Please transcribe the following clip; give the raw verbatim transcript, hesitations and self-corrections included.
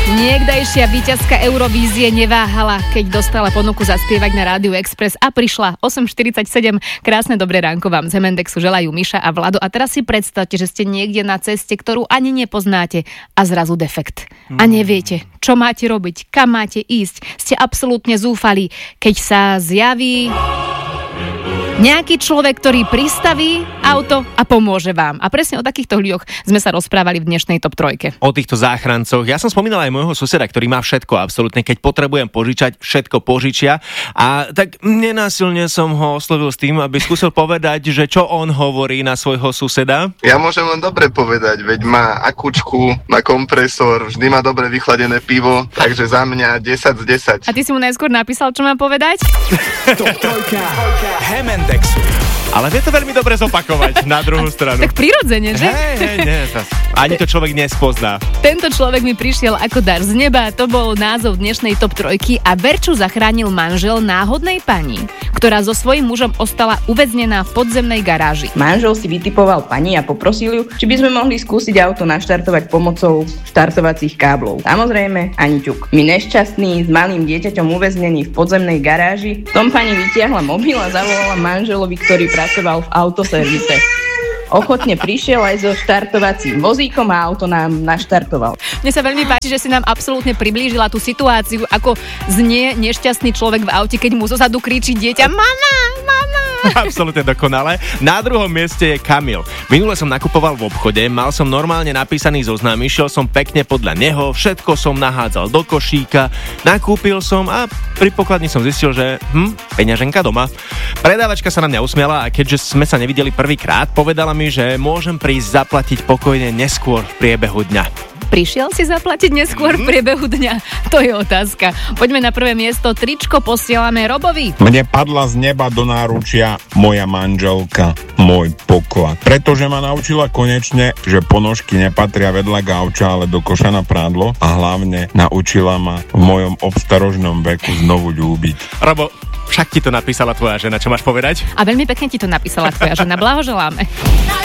Niekdajšia víťazka Eurovízie neváhala, keď dostala ponuku zaspievať na Rádiu Express a prišla osem štyridsaťsedem. Krásne dobré ránko vám z Hemendexu želajú Miša a Vlado. A teraz si predstavte, že ste niekde na ceste, ktorú ani nepoznáte a zrazu defekt. A neviete, čo máte robiť, kam máte ísť. Ste absolútne zúfali, keď sa zjaví nejaký človek, ktorý pristaví auto a pomôže vám. A presne o takýchto ľuďoch sme sa rozprávali v dnešnej top trojke. O týchto záchrancoch. Ja som spomínal aj môjho suseda, ktorý má všetko absolútne. Keď potrebujem požičať, všetko požičia. A tak nenásilne som ho oslovil s tým, aby skúsil povedať, že čo on hovorí na svojho suseda. Ja môžem len dobre povedať, veď má akučku, má kompresor, vždy má dobre vychladené pivo, takže za mňa desať z desať. A ty si mu najskôr napísal, čo má povedať? Top trojka Hemendexu. Ale vie to veľmi dobre zopakovať na druhú stranu. Tak prirodzene, že? Hej, hej, nie, ani to človek nespozná. Tento človek mi prišiel ako dar z neba, to bol názov dnešnej top trojky a Verču zachránil manžel náhodnej pani, ktorá so svojím mužom ostala uväznená v podzemnej garáži. Manžel si vytipoval pani a poprosil ju, či by sme mohli skúsiť auto naštartovať pomocou štartovacích káblov. Samozrejme, ani ťuk. My nešťastní, s malým dieťaťom uväznení v podzemnej garáži, tom pani vytiahla mobil a zavolala manželovi, ktorý pracoval v autoservise. Ochotne prišiel aj so štartovacím vozíkom a auto nám naštartoval. Mne sa veľmi páči, že si nám absolútne priblížila tú situáciu, ako znie nešťastný človek v aute, keď mu zozadu kričí dieťa mama, mama. Absolútne dokonale. Na druhom mieste je Kamil. Minule som nakupoval v obchode, mal som normálne napísaný zoznam, išiel som pekne podľa neho, všetko som nahádzal do košíka, nakúpil som a pri pokladni som zistil, že hm, peňaženka doma. Predávačka sa na mňa usmiala a keďže sme sa nevideli prvýkrát, povedala mi, že môžem prísť zaplatiť pokojne neskôr v priebehu dňa. Prišiel si zaplatiť neskôr v priebehu dňa? To je otázka. Poďme na prvé miesto. Tričko posielame Robovi. Mne padla z neba do náručia moja manželka, môj poklad. Pretože ma naučila konečne, že ponožky nepatria vedľa gauča, ale do koša na prádlo a hlavne naučila ma v mojom obstarožnom veku znovu ľúbiť. Robo, však ti to napísala tvoja žena, čo máš povedať? A veľmi pekne ti to napísala tvoja žena. Blahoželáme.